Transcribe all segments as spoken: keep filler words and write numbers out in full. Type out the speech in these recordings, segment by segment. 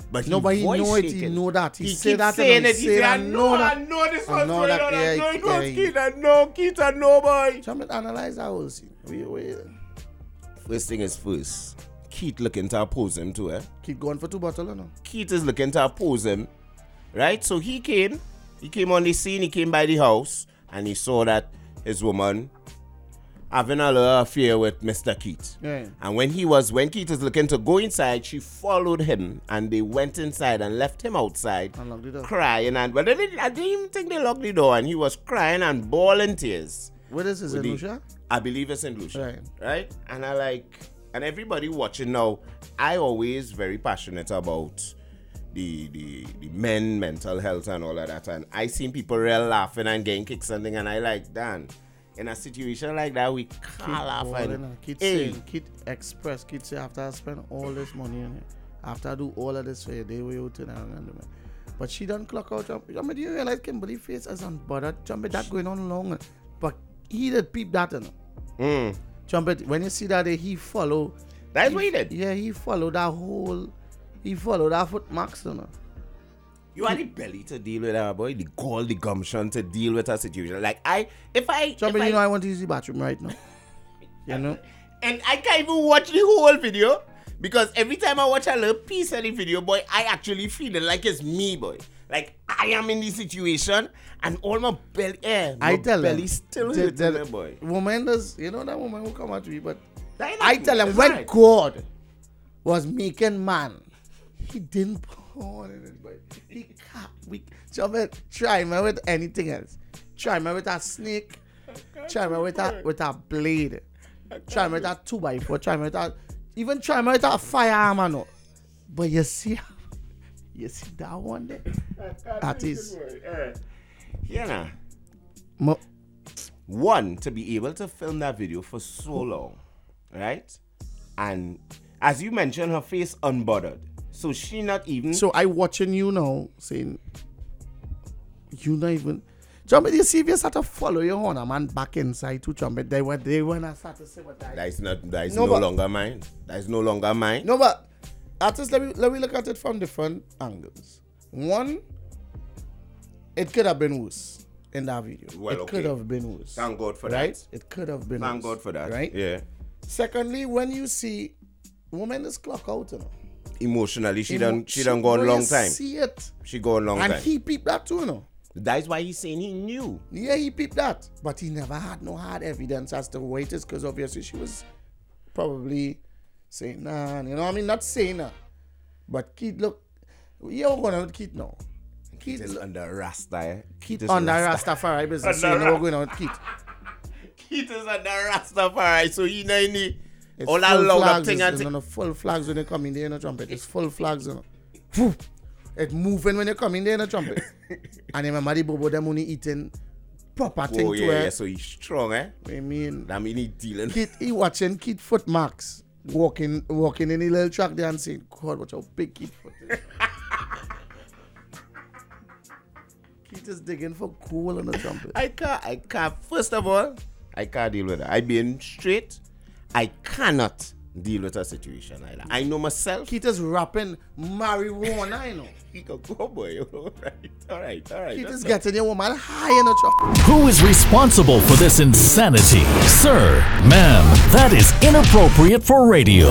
But no, but he voice know it. shaking. He know that. He, He say keeps that. saying and it. he He say say, that. I know, I know this I was know going that, on. I yeah, know it yeah, was yeah. Keith. I know Keith. I know, boy. Jumpet, analyze that whole scene. We, we, First thing is first. Keith looking to oppose him too, eh? keep going for two bottles, no? Keith is looking to oppose him, right? So he came, he came on the scene, he came by the house, and he saw that his woman having a little affair with Mister Keith. Yeah. And when he was, when Keith was looking to go inside, she followed him, and they went inside and left him outside, Unlock the door. crying, and well, they didn't, I didn't even think they locked the door, and he was crying and bawling tears. What is this, With in the- Lucia? I believe it's in Lucia, Right. right? And I like, and everybody watching now, I always very passionate about the, the the men mental health and all of that, and I seen people real laughing and getting kicked something, and I like, Dan, in a situation like that, we can't laugh and Kid hey, saying, Kid express, Kid say, after I spend all this money on it, after I do all of this for you, they will turn around and do it. But she done clock out. Jump. I mean, do you realize Kimberly face is unbothered? Jump, that going on long, but he did peep that, you know. mm, Jump it, when you see that, he follow. that's what he did. Yeah, he followed that whole, he followed that foot marks, you know. You had the belly to deal with that, boy. The gall, the gumption to deal with a situation. Like I, if I, Jump if in, I you know, I want to use the bathroom right now. You know? and I can't even watch the whole video because every time I watch a little piece of the video, boy, I actually feel it like it's me, boy. Like I am in the situation and all my belly, eh, my I tell belly him, still the- hurting the me, boy. Woman does, you know that woman who come at me, but That ain't I nothing. tell him It's when alright. God was making man, he didn't porn in it, but he can't. We jump it, try me with anything else. Try me with a snake. Try me with a with a blade. Try me with a two by four. Try me with a even try me with a firearm, I know. But you see, you see that one there. That is. Yeah, nah. Mo- One, to be able to film that video for so long, right? And as you mentioned, her face unbothered. So she not even... So I watching you now saying you not even Jump, you see if you start to follow your honor man back inside to jump it, they were they when I start to say what I That is not that is No, no, but- longer mine. That is no longer mine. No, but artists, let me let me look at it from different angles. One, it could have been worse in that video. Well, it okay. could have been worse. Thank God for right? that. It could have been Thank worse. God for that. Right? Yeah. Secondly, when you see woman is clock out, you know. Emotionally, she Emo- done she done gone when long you time. See it. She gone long And time. he peeped that too, you know. That's why he's saying he knew. Yeah, he peeped that. But he never had no hard evidence as to why it is, because obviously she was probably saying, nah, you know what I mean? Not saying that. But Keith, look, you're going on with Keith now. Keith, Keith is under Rasta. Eh? Keith is under Rasta. Rastafari business. Under So you know we're going on with Keith. Keith is under Rastafari, so he know any It's all that full loud up flags, thing it's, and you know, full flags when they come in there in a trumpet. It's full flags, you know. Whew. It's moving when they come in there in a trumpet. And remember the bobo them only eating proper thing Oh to yeah, it. yeah, so he's strong, eh? I mean, That mean he dealing. Kid, he watching Kid foot marks walking walking in the little track there and saying, God, watch how big Kid foot is. Kid is digging for coal on the trumpet. I can't, I can't. First of all, I can't deal with that. I being straight, I cannot deal with a situation like that. I know myself. Kid is rapping marijuana, you know. He go, go boy. All right, all right, all right. Kid That's is not- getting your woman high in the trumpet. Who is responsible for this insanity? Sir, ma'am, that is inappropriate for radio.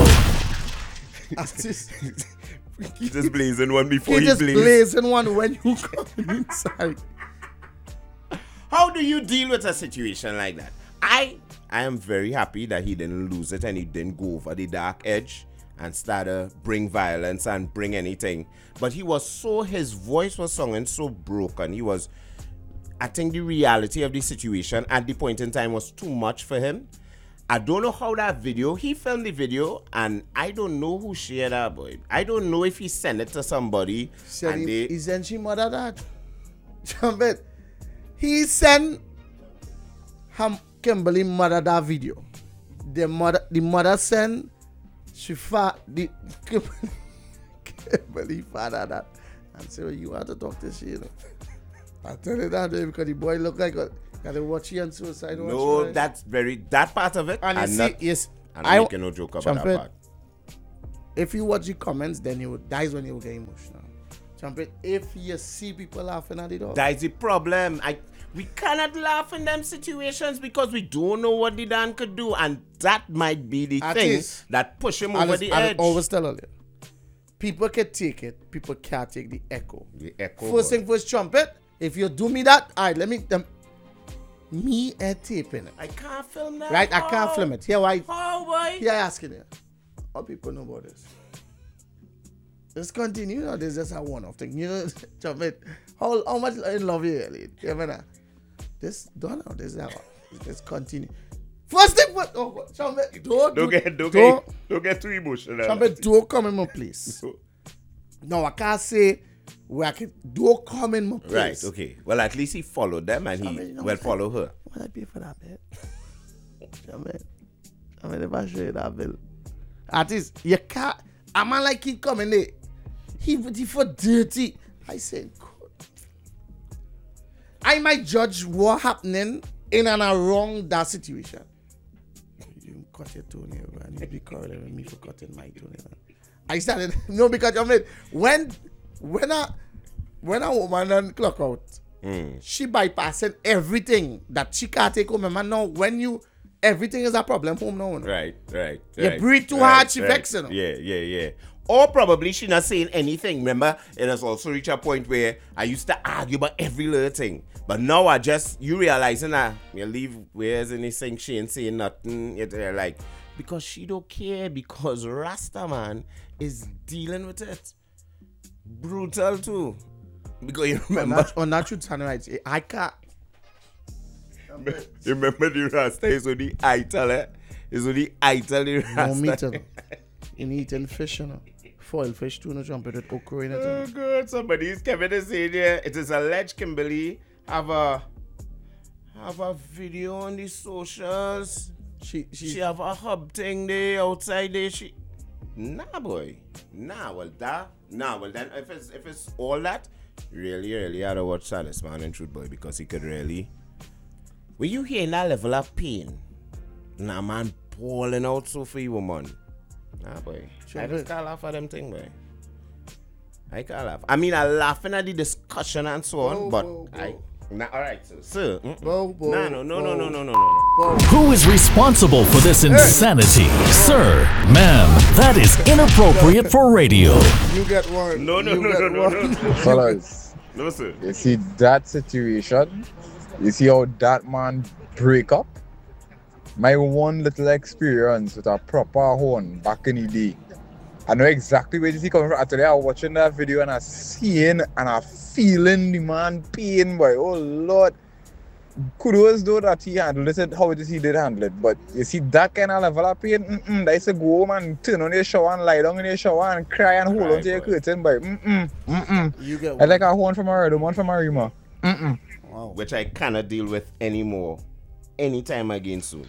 He just blazing one before Kid he is blazes. blazing one when you come inside. How do you deal with a situation like that? I I am very happy that he didn't lose it and he didn't go over the dark edge and start to bring violence and bring anything. But he was so, his voice was sounding so broken. He was, I think the reality of the situation at the point in time was too much for him. I don't know how that video, he filmed the video and I don't know who shared that, boy. I don't know if he sent it to somebody Said and he, they... he sent she mother that. Trumpet. He sent him Kimberly mother that video. The mother the mother sent she fa the Kimberly, Kimberly father that and say, well, you have to talk to she, you know. I tell you that way because the boy look like a got a watchy and suicide watch. No, right? that's very, that part of it. and you I'm see, not, yes, I'm not I making no joke about Trumpet. that part. If you watch the comments, then you would, that is when you will get emotional. Trumpet, if you see people laughing at it all. That is the problem. I we cannot laugh in them situations because we don't know what the Dan could do, and that might be the At thing least- that push him I over was- the I edge. always tell you, people can take it, people can't take the echo. The echo. First thing first, Trumpet, if you do me that, all right, let me, um, me a taping it. I can't film that. Right, I can't How? film it. Here, why? How, boy? Here, I asking you. How people know about this? Let's continue, or this is just a one-off thing? You know, Trumpet, how, how much in love you really? You ever know? This, don't know, this is how, let's continue. First thing, what? Oh, Trumpet, don't, Don't get, don't, don't, get, don't get too emotional. Trumpet, don't come in my place. No, I can't say where I can, don't come in my place. Right, okay. Well, at least he followed them and he Trumpet, you know well what I- follow her. What I pay for that bill? Trumpet, Trumpet, if I show you that bill. At least, you can't, a man like he coming there, he, he for dirty. I said, God. I might judge what happening in and around that situation. You cut your toenail, man. You be quarreling with me for cutting my toenail. I started, no, because I mean, when, when a, when a woman done clock out, Mm. she bypassing everything that she can't take home. Man, now when you, everything is a problem home now. no? Right, right. You right, breathe too right, hard, she right. vexing her. Yeah, yeah, yeah. Or probably she not saying anything. Remember, it has also reached a point where I used to argue about every little thing. But now I just, you realizing that you leave where's anything, she ain't saying nothing. You're like, because she don't care, because Rasta man is dealing with it. Brutal too. Because you On remember, that, on that truth, stand right. I can't. you remember the Rasta is only ital, eh? It's only ital the Rasta. No meat. You know. In eating fish, you know. Foil fish too, no trumpet with okra in it. you know. Oh good, somebody is Kevin is saying here. It is alleged Kimberly have a have a video on the socials. She, she, She have a hub thing there outside there. She nah boy. Nah, well that nah well then if it's if it's all that, really, really had to watch Salis Man and Truth Boy because he could really when you hear that level of pain, nah man bawling out so for you woman. Nah boy. Sure, I just but- can't laugh at them thing, boy. I can't laugh. I mean, I'm laughing at the discussion and so on, Whoa, but whoa, whoa. I. Nah, all right, sir. Sir. mm-mm. Whoa, whoa, Nah, no, no, no, whoa. no, no, no, no, no. Whoa. Who is responsible for this insanity? Sir, ma'am, that is inappropriate for radio. You get one. No, no, you no, get no, no, one. no, no. Fellas, No, sir. you see that situation? You see how that man break up? My one little experience with a proper horn back in the day. I know exactly where this is coming from. Today I was watching that video and I seeing and I feeling the man pain, boy. Oh Lord. Kudos though that he handled it, how it is he did handle it. But you see that kind of level of pain, mm-mm, that is a go home and turn on your shower and lie down in your shower and cry and hold Cry, on to your boy. curtain, boy. Mm-mm, mm-mm. You get I one. like a horn from Arima, one from Arima. Mm-mm. Wow. Which I cannot deal with anymore. Anytime again soon.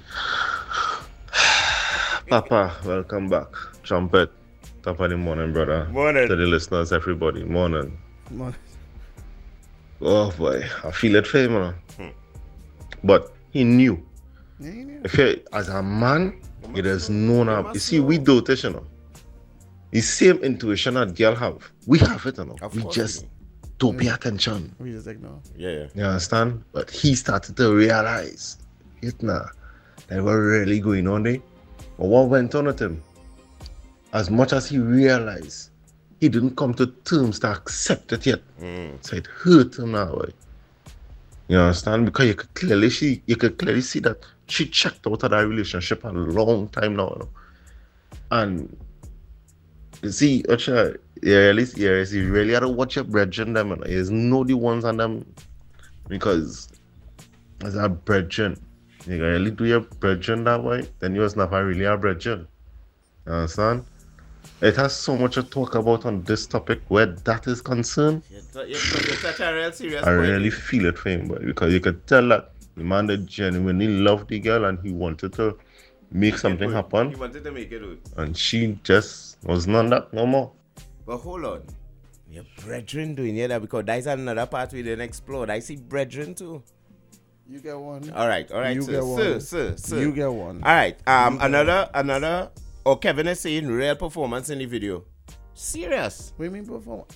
Papa, welcome back. Trumpet, top of the morning, brother. Morning. To the listeners, everybody, morning. Come on. Oh boy, I feel it for him, you know. But he knew. Yeah, you know. If you, as a man, he does know now. must You see, we know. do this, you know. The same intuition that girl have. We have it, you know. Of we course just we don't pay attention. We just ignore. Yeah, yeah. You understand? But he started to realize it now. That what really going on there. But what went on with him? As much as he realized, he didn't come to terms to accept it yet. Mm. So it hurt him now. Boy. You understand? Because you could clearly see, you could clearly see that she checked out of that relationship a long time now. You know? And you see, Ocha, you really, you really, you really have to watch your brethren them. You know? You know the ones on them because as a brethren, you really do your brethren that way, then you was never really a brethren. You understand? It has so much to talk about on this topic where that is concerned. You're, you're, you're such a real serious I boy. really feel it for him, boy, because you could tell that the man that genuinely loved the girl and he wanted to make something He happen, wanted to make it good. and she just was not that no more. But hold on. Your brethren doing it, because that's another part we didn't explore. I see brethren too. You get one. All right, all right, You sir, get sir, one. sir, sir. You get one. All right. Um, another, another Or Kevin is saying real performance in the video. Serious. What do you mean perform?